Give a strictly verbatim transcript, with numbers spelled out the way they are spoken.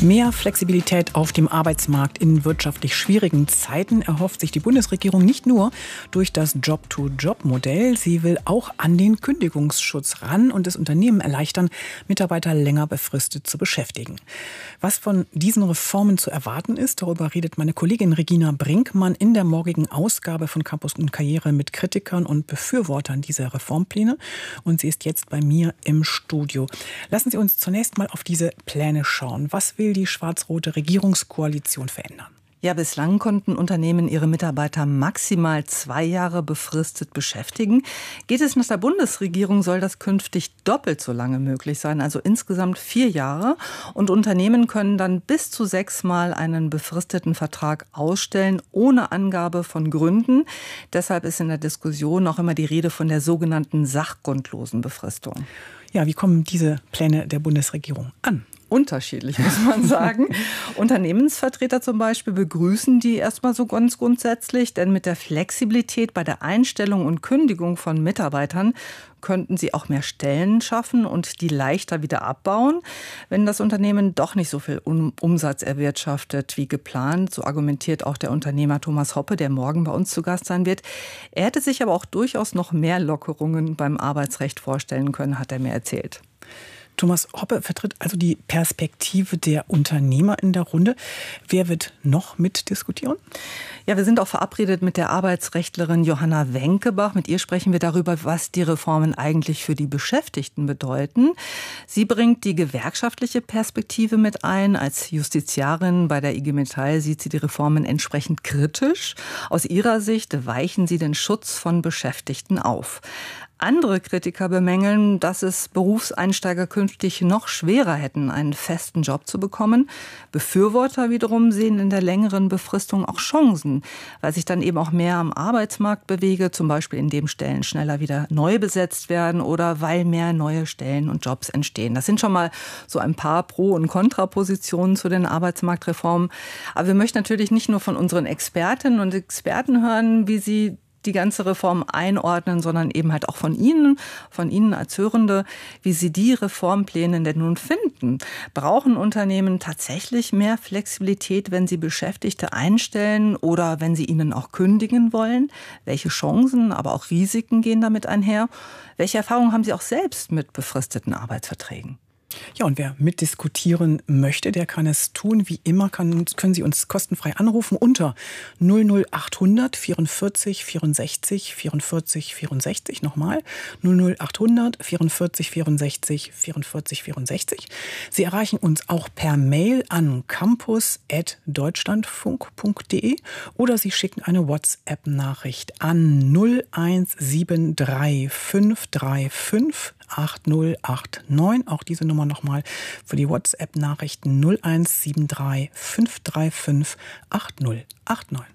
Mehr Flexibilität auf dem Arbeitsmarkt in wirtschaftlich schwierigen Zeiten erhofft sich die Bundesregierung nicht nur durch das Job-to-Job-Modell. Sie will auch an den Kündigungsschutz ran und es Unternehmen erleichtern, Mitarbeiter länger befristet zu beschäftigen. Was von diesen Reformen zu erwarten ist, darüber redet meine Kollegin Regina Brinkmann in der morgigen Ausgabe von Campus und Karriere mit Kritikern und Befürwortern dieser Reformpläne. Und sie ist jetzt bei mir im Studio. Lassen Sie uns zunächst mal auf diese Pläne schauen. Was will die schwarz-rote Regierungskoalition verändern? Ja, bislang konnten Unternehmen ihre Mitarbeiter maximal zwei Jahre befristet beschäftigen. Geht es nach der Bundesregierung, soll das künftig doppelt so lange möglich sein, also insgesamt vier Jahre. Und Unternehmen können dann bis zu sechsmal einen befristeten Vertrag ausstellen, ohne Angabe von Gründen. Deshalb ist in der Diskussion auch immer die Rede von der sogenannten sachgrundlosen Befristung. Ja, wie kommen diese Pläne der Bundesregierung an? Unterschiedlich, muss man sagen. Unternehmensvertreter zum Beispiel begrüßen die erstmal so ganz grundsätzlich, denn mit der Flexibilität bei der Einstellung und Kündigung von Mitarbeitern könnten sie auch mehr Stellen schaffen und die leichter wieder abbauen, wenn das Unternehmen doch nicht so viel Umsatz erwirtschaftet wie geplant. So argumentiert auch der Unternehmer Thomas Hoppe, der morgen bei uns zu Gast sein wird. Er hätte sich aber auch durchaus noch mehr Lockerungen beim Arbeitsrecht vorstellen können, hat er mir erzählt. Thomas Hoppe vertritt also die Perspektive der Unternehmer in der Runde. Wer wird noch mitdiskutieren? Ja, wir sind auch verabredet mit der Arbeitsrechtlerin Johanna Wenkebach. Mit ihr sprechen wir darüber, was die Reformen eigentlich für die Beschäftigten bedeuten. Sie bringt die gewerkschaftliche Perspektive mit ein. Als Justiziarin bei der I G Metall sieht sie die Reformen entsprechend kritisch. Aus ihrer Sicht weichen sie den Schutz von Beschäftigten auf. Andere Kritiker bemängeln, dass es Berufseinsteiger künftig noch schwerer hätten, einen festen Job zu bekommen. Befürworter wiederum sehen in der längeren Befristung auch Chancen, weil sich dann eben auch mehr am Arbeitsmarkt bewege, zum Beispiel indem Stellen schneller wieder neu besetzt werden oder weil mehr neue Stellen und Jobs entstehen. Das sind schon mal so ein paar Pro- und Kontrapositionen zu den Arbeitsmarktreformen. Aber wir möchten natürlich nicht nur von unseren Expertinnen und Experten hören, wie sie die ganze Reform einordnen, sondern eben halt auch von Ihnen, von Ihnen als Hörende, wie Sie die Reformpläne denn nun finden. Brauchen Unternehmen tatsächlich mehr Flexibilität, wenn sie Beschäftigte einstellen oder wenn sie ihnen auch kündigen wollen? Welche Chancen, aber auch Risiken gehen damit einher? Welche Erfahrungen haben Sie auch selbst mit befristeten Arbeitsverträgen? Ja, und wer mitdiskutieren möchte, der kann es tun. Wie immer kann, können Sie uns kostenfrei anrufen unter null null achthundert vierundvierzig vierundsechzig vierundvierzig vierundsechzig. Nochmal null null achthundert vierundvierzig vierundsechzig vierundvierzig vierundsechzig. Sie erreichen uns auch per Mail an campus at deutschlandfunk punkt de oder Sie schicken eine WhatsApp-Nachricht an null eins sieben drei fünf drei fünf acht null acht neun. Auch diese Nummer nochmal für die WhatsApp-Nachrichten null eins sieben drei fünf drei fünf acht null acht neun.